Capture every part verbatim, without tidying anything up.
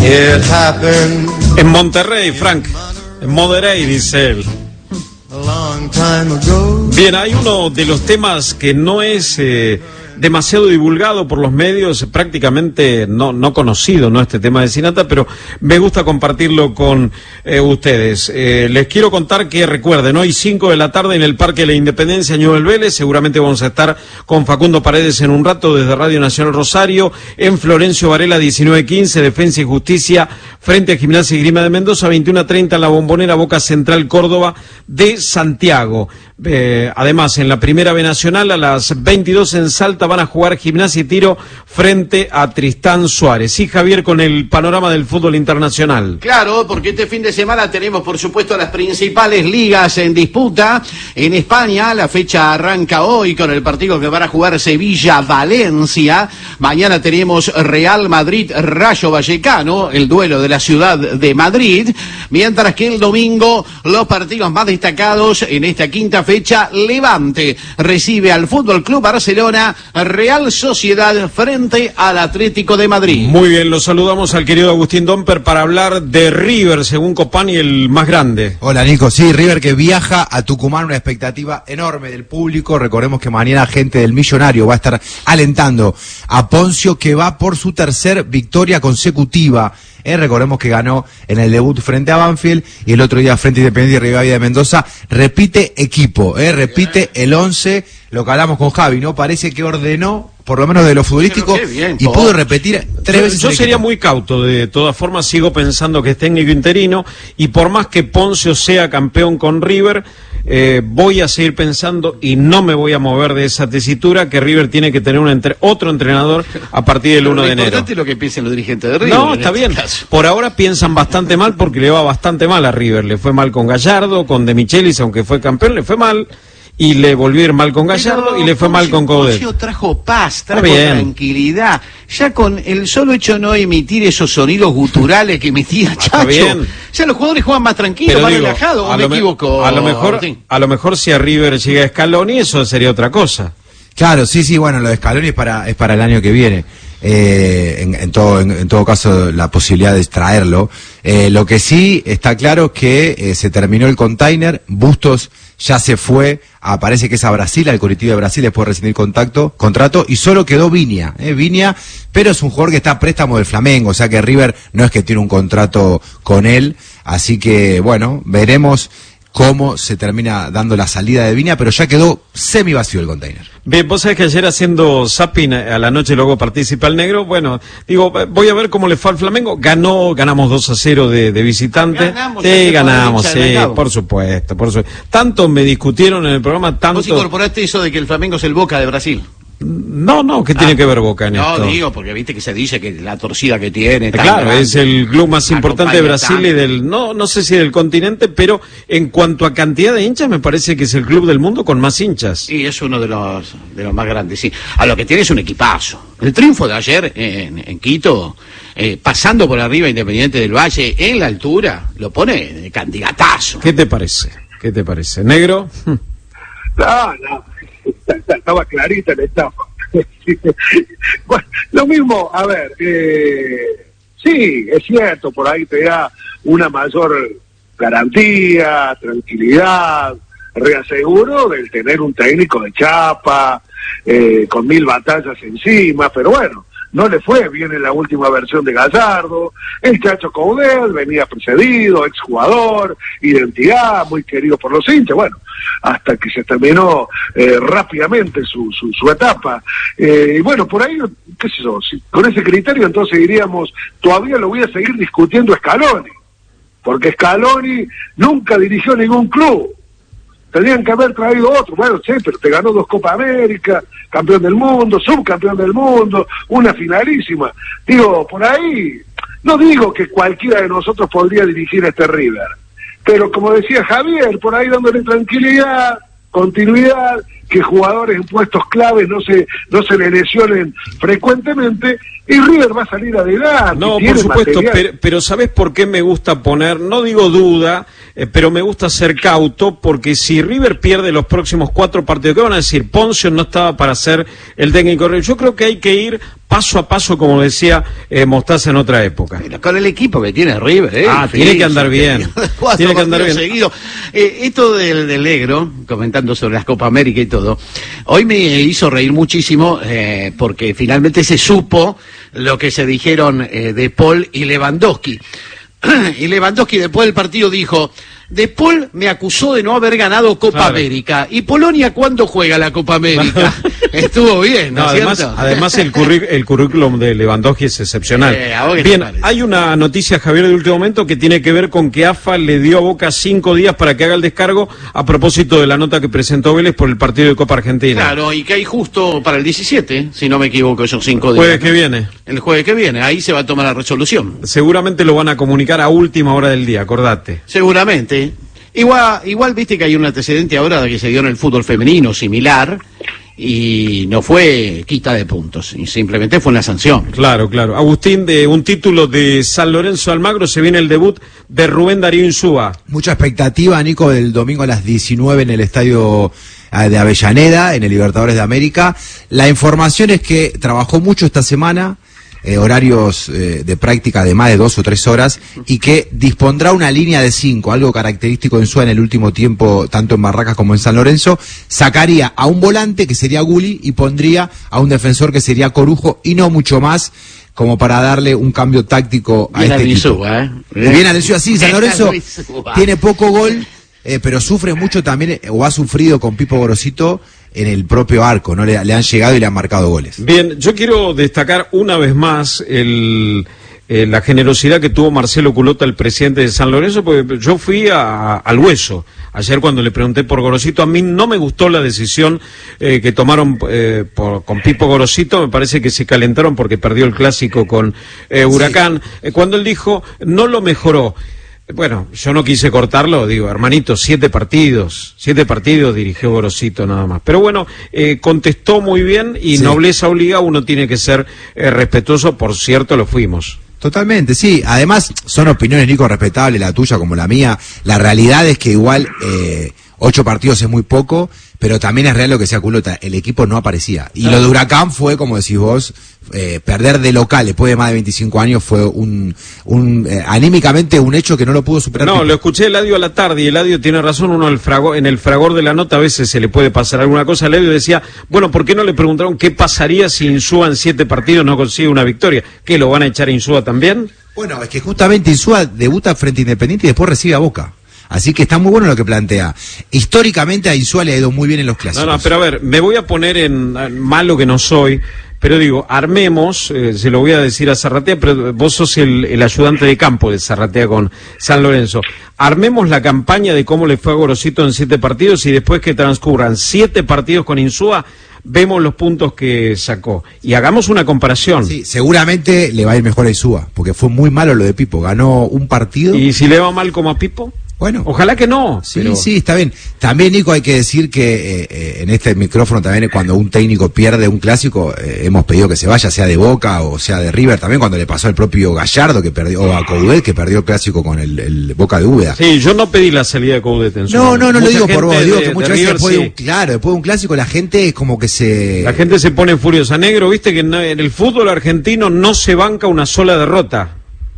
En Monterrey, Frank. En Monterrey, dice él. Bien, hay uno de los temas que no es eh, demasiado divulgado por los medios, prácticamente no, no conocido, ¿no? Este tema de Sinatra, pero me gusta compartirlo con eh, ustedes. Eh, les quiero contar que, recuerden, hoy cinco de la tarde en el Parque de la Independencia, Ñubel Vélez, seguramente vamos a estar con Facundo Paredes en un rato desde Radio Nacional Rosario, en Florencio Varela diecinueve quince, Defensa y Justicia, frente a Gimnasia y Grima de Mendoza, veintiuno treinta en la Bombonera, Boca Central Córdoba de Santiago. Eh, además, en la Primera B Nacional, a las veintidós en Salta van a jugar Gimnasia y Tiro frente a Tristán Suárez. Sí, Javier, con el panorama del fútbol internacional. Claro, porque este fin de semana tenemos, por supuesto, las principales ligas en disputa. En España, la fecha arranca hoy con el partido que van a jugar Sevilla-Valencia. Mañana tenemos Real Madrid-Rayo Vallecano, el duelo de la ciudad de Madrid. Mientras que el domingo, los partidos más destacados en esta quinta fecha, Levante recibe al Fútbol Club Barcelona, Real Sociedad frente al Atlético de Madrid. Muy bien, lo saludamos al querido Agustín Domper para hablar de River, según Copani, el más grande. Hola, Nico. Sí, River que viaja a Tucumán, una expectativa enorme del público. Recordemos que mañana gente del Millonario va a estar alentando a Poncio, que va por su tercer victoria consecutiva. Eh, recordemos que ganó en el debut frente a Banfield y el otro día frente a Independiente y Rivadavia de Mendoza. Repite equipo, eh, repite el once, lo que hablamos con Javi, ¿no? Parece que ordenó, por lo menos de lo futbolístico, bien, y pudo repetir tres yo, veces. Yo sería equipo. muy cauto, de todas formas sigo pensando que es técnico interino, y por más que Poncio sea campeón con River, eh, voy a seguir pensando, y no me voy a mover de esa tesitura, que River tiene que tener un entre, otro entrenador a partir del uno de enero. Lo importante es lo que piensen los dirigentes de River. No, está bien. Caso. Por ahora piensan bastante mal, porque le va bastante mal a River. Le fue mal con Gallardo, con De Michelis, aunque fue campeón, le fue mal. Y le volvió a ir mal con Gallardo, pero y le fue Poncio, mal con Coudet. Poncio trajo paz, trajo tranquilidad. Ya con el solo hecho de no emitir esos sonidos guturales que emitía Chacho, bien. Ya los jugadores juegan más tranquilos, pero más digo, relajados, o me equivoco. A lo mejor, sí. a lo mejor si a River llega a Scaloni, eso sería otra cosa. Claro, sí, sí, bueno, lo de Scaloni es para, es para el año que viene. Eh, en, en, todo, en, en todo caso, la posibilidad de extraerlo. Eh, lo que sí está claro es que eh, se terminó el container, Bustos ya se fue, a, parece que es a Brasil, al Coritiba de Brasil, después de rescindir contacto, contrato, y solo quedó Viña, eh, Viña, pero es un jugador que está a préstamo del Flamengo, o sea que River no es que tiene un contrato con él, así que bueno, veremos cómo se termina dando la salida de Viña, pero ya quedó semi vacío el container. Bien, vos sabés que ayer haciendo zapping a la noche, luego participa el negro, bueno, digo, voy a ver cómo le fue al Flamengo, ganó, ganamos dos a cero de, de visitante. Ganamos, sí, ganamos, sí, por supuesto, por supuesto. Tanto me discutieron en el programa, tanto... ¿Vos incorporaste eso de que el Flamengo es el Boca de Brasil? No, no, ¿qué ah, tiene que ver Boca en no, esto? No, digo, porque viste que se dice que la torcida que tiene... Claro, grande, es el club más importante de Brasil tanto. y del... No, no sé si del continente, pero en cuanto a cantidad de hinchas, me parece que es el club del mundo con más hinchas. Sí, es uno de los de los más grandes, sí. A lo que tiene es un equipazo. El triunfo de ayer en, en Quito, eh, pasando por arriba Independiente del Valle, en la altura, lo pone de candidatazo. ¿Qué te parece? ¿Qué te parece? ¿Negro? No, no. Estaba clarita la etapa. Bueno, lo mismo, a ver, eh, sí, es cierto, por ahí te da una mayor garantía, tranquilidad, reaseguro del tener un técnico de chapa, eh, con mil batallas encima, pero bueno, no le fue bien en la última versión de Gallardo. El Chacho Coudet venía precedido, exjugador, identidad, muy querido por los hinchas, bueno, hasta que se terminó eh, rápidamente su, su, su etapa. Eh, y bueno, por ahí, qué sé yo, si, con ese criterio entonces diríamos, todavía lo voy a seguir discutiendo Scaloni, porque Scaloni nunca dirigió ningún club. Tendrían que haber traído otro, bueno, sí, pero te ganó dos Copa América, campeón del mundo, subcampeón del mundo, una finalísima. Digo, por ahí, no digo que cualquiera de nosotros podría dirigir este River, pero como decía Javier, por ahí dándole tranquilidad, continuidad, que jugadores en puestos claves no se no se le lesionen frecuentemente, y River va a salir adelante. No, por supuesto, pero, pero ¿sabés por qué me gusta poner, no digo duda, eh, pero me gusta ser cauto? Porque si River pierde los próximos cuatro partidos, ¿qué van a decir? Poncio no estaba para ser el técnico. Yo creo que hay que ir paso a paso, como decía eh, Mostaza en otra época. Pero con el equipo que tiene River, ¿eh? Ah, tiene que andar bien. Tiene que andar bien. Seguido. Eh, esto del, del negro, comentando sobre las Copa América y todo, hoy me hizo reír muchísimo eh, porque finalmente se supo lo que se dijeron eh, de Paul y Lewandowski. Y Lewandowski después del partido dijo: De Paul me acusó de no haber ganado Copa claro. América. ¿Y Polonia cuándo juega la Copa América? Estuvo bien, ¿no, no es además, cierto? Además el, curríc el currículum de Lewandowski es excepcional. Eh, bien, hay una noticia, Javier, de último momento que tiene que ver con que A F A le dio a Boca cinco días para que haga el descargo a propósito de la nota que presentó Vélez por el partido de Copa Argentina. Claro, y que hay justo para el diecisiete, si no me equivoco, esos cinco días. Jueves que viene. El jueves que viene, ahí se va a tomar la resolución. Seguramente lo van a comunicar a última hora del día, acordate. Seguramente. Igual, igual viste que hay un antecedente ahora de que se dio en el fútbol femenino similar y no fue quita de puntos, y simplemente fue una sanción. Claro, claro. Agustín, de un título de San Lorenzo Almagro, se viene el debut de Rubén Darío Insúa. Mucha expectativa, Nico, del domingo a las diecinueve en el estadio de Avellaneda, en el Libertadores de América. La información es que trabajó mucho esta semana, Eh, horarios eh, de práctica de más de dos o tres horas, y que dispondrá una línea de cinco, algo característico de Insúa en el último tiempo, tanto en Barracas como en San Lorenzo. Sacaría a un volante, que sería Gulli, y pondría a un defensor, que sería Corujo, y no mucho más, como para darle un cambio táctico a Bien este equipo. Insúa, ¿eh? Bien a Insúa, sí, San Lorenzo tiene poco gol, eh, pero sufre mucho también, o ha sufrido con Pipo Gorosito en el propio arco, ¿no? Le, le han llegado y le han marcado goles. Bien, yo quiero destacar una vez más el, eh, la generosidad que tuvo Marcelo Culota, el presidente de San Lorenzo, porque yo fui a, al hueso. Ayer cuando le pregunté por Gorosito, a mí no me gustó la decisión eh, que tomaron eh, por, con Pipo Gorosito. Me parece que se calentaron porque perdió el clásico con eh, Huracán. Sí. Eh, cuando él dijo, no lo mejoró. Bueno, yo no quise cortarlo, digo, hermanito, siete partidos, siete partidos dirigió Gorosito nada más. Pero bueno, eh, contestó muy bien y sí. Nobleza obliga, uno tiene que ser eh, respetuoso, por cierto, lo fuimos. Totalmente, sí. Además, son opiniones, Nico, respetables, la tuya como la mía. La realidad es que igual eh, ocho partidos es muy poco, pero también es real lo que sea Culota, el equipo no aparecía. Y lo de Huracán fue, como decís vos, eh, perder de local después de más de veinticinco años fue un, un eh, anímicamente un hecho que no lo pudo superar. No, lo escuché Eladio a la tarde y Eladio tiene razón, uno el fragor, en el fragor de la nota a veces se le puede pasar alguna cosa. Eladio decía, bueno, ¿por qué no le preguntaron qué pasaría si Insúa en siete partidos no consigue una victoria? ¿Qué, lo van a echar a Insúa también? Bueno, es que justamente Insúa debuta frente a Independiente y después recibe a Boca. Así que está muy bueno lo que plantea. Históricamente a Insúa le ha ido muy bien en los clásicos. No, no, pero a ver, me voy a poner en, en malo que no soy, pero digo, armemos, eh, se lo voy a decir a Zarratea, pero vos sos el, el ayudante de campo de Zarratea con San Lorenzo. Armemos la campaña de cómo le fue a Gorosito en siete partidos y después que transcurran siete partidos con Insúa, vemos los puntos que sacó y hagamos una comparación. Sí, seguramente le va a ir mejor a Insúa, porque fue muy malo lo de Pipo, ganó un partido. ¿Y si le va mal como a Pipo? Bueno, ojalá que no. Sí, pero... sí, está bien. También, Nico, hay que decir que eh, eh, en este micrófono también cuando un técnico pierde un clásico, eh, hemos pedido que se vaya, sea de Boca o sea de River, también cuando le pasó al propio Gallardo que perdió, o a Coudet que perdió el clásico con el, el Boca de Úbeda. Sí, yo no pedí la salida de Coudet en su No, no, no lo digo por vos, digo de, que muchas veces después de un, claro, después de un clásico la gente es como que se... La gente se pone furiosa. Negro, viste que en el fútbol argentino no se banca una sola derrota.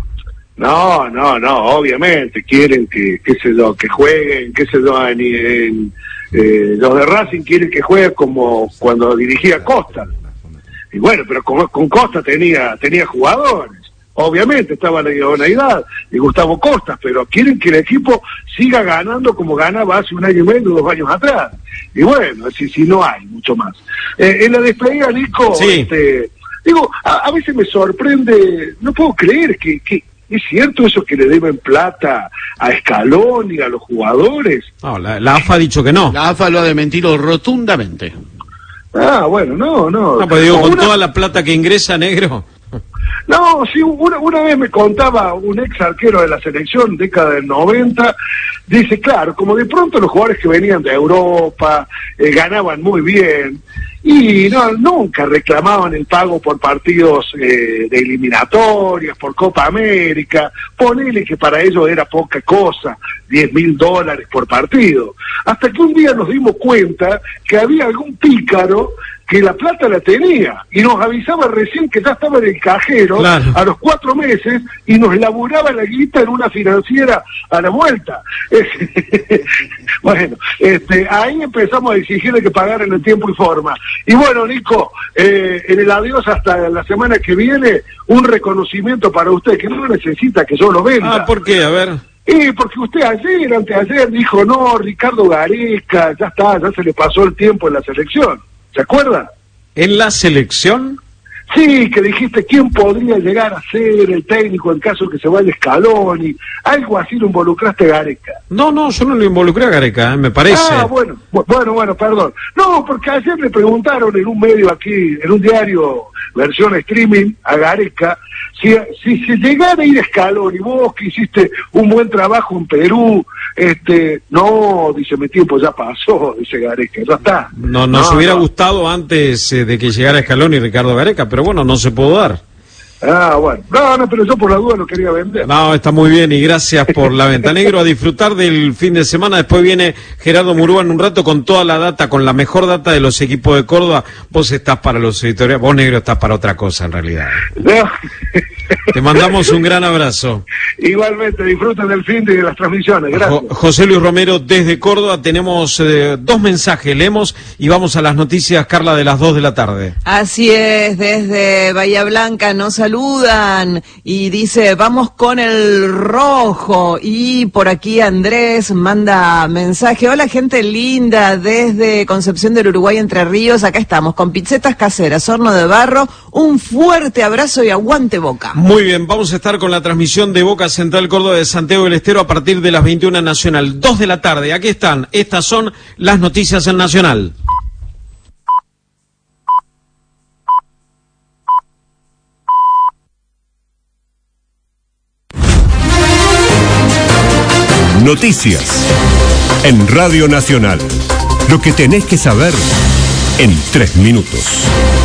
No, no, no, obviamente quieren que, qué sé yo, que jueguen, qué sé yo, en, en eh, los de Racing quieren que juegue como cuando dirigía Costa. Y bueno, pero con, con Costa tenía tenía jugadores, obviamente estaba la idoneidad y Gustavo Costa, pero quieren que el equipo siga ganando como ganaba hace un año y medio, dos años atrás. Y bueno, si, si no hay mucho más. Eh, en la despedida, Nico, sí. este, digo, a, a veces me sorprende, no puedo creer que... que ¿es cierto eso que le deben plata a Scaloni y a los jugadores? No, la, la A F A ha dicho que no. La A F A lo ha desmentido rotundamente. Ah, bueno, no, no. No, pero digo, con una... toda la plata que ingresa, Negro. No, sí, una, una vez me contaba un ex arquero de la selección, década del noventa, dice, claro, como de pronto los jugadores que venían de Europa eh, ganaban muy bien, y no nunca reclamaban el pago por partidos eh, de eliminatorias, por Copa América, ponele que para ellos era poca cosa, diez mil dólares por partido, hasta que un día nos dimos cuenta que había algún pícaro que la plata la tenía y nos avisaba recién que ya estaba en el cajero, claro, a los cuatro meses, y nos laburaba la guita en una financiera a la vuelta. Bueno, este, ahí empezamos a exigirle que pagaran en tiempo y forma. Y bueno, Nico, eh, en el adiós hasta la semana que viene, un reconocimiento para usted, que no necesita que yo lo venda. Ah, ¿por qué? A ver... Eh, porque usted ayer, anteayer, dijo, no, Ricardo Gareca, ya está, ya se le pasó el tiempo en la selección. ¿Se acuerda? ¿En la selección? Sí, que dijiste quién podría llegar a ser el técnico en caso que se vaya Scaloni, algo así lo involucraste a Gareca. No, no, yo no lo involucré a Gareca, ¿eh? Me parece. Ah, bueno, bueno, bueno, perdón. No, porque ayer le preguntaron en un medio aquí, en un diario, versión streaming, a Gareca, si, si se llegara a ir Scaloni, vos que hiciste un buen trabajo en Perú, este, no, dice, mi tiempo ya pasó, dice Gareca, ya está. No, nos no, hubiera no. gustado antes eh, de que llegara Scaloni y Ricardo Gareca, pero bueno, no se pudo dar. Ah, bueno. No, no, pero yo por la duda lo quería vender. No, está muy bien y gracias por la venta. Negro, a disfrutar del fin de semana. Después viene Gerardo Murúa en un rato con toda la data, con la mejor data de los equipos de Córdoba. Vos estás para los editoriales, vos, Negro, estás para otra cosa en realidad. No. Te mandamos un gran abrazo. Igualmente, disfruten del fin de las transmisiones. Gracias. Jo- José Luis Romero desde Córdoba. Tenemos eh, dos mensajes, leemos y vamos a las noticias, Carla, de las dos de la tarde. Así es, desde Bahía Blanca nos saludan y dice, vamos con el rojo. Y por aquí Andrés manda mensaje, hola gente linda, desde Concepción del Uruguay, Entre Ríos, acá estamos con pizzetas caseras, horno de barro, un fuerte abrazo y aguante Boca. Muy bien, vamos a estar con la transmisión de Boca Central Córdoba de Santiago del Estero a partir de las veintiuna Nacional, dos de la tarde. Aquí están, estas son las noticias en Nacional. Noticias en Radio Nacional. Lo que tenés que saber en tres minutos.